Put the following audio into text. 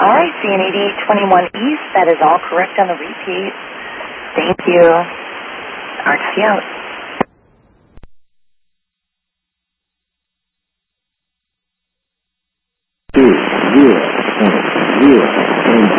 All right, CNED 21 East, that is all correct on the repeat. Thank you. RTC out. 2, 0, 0.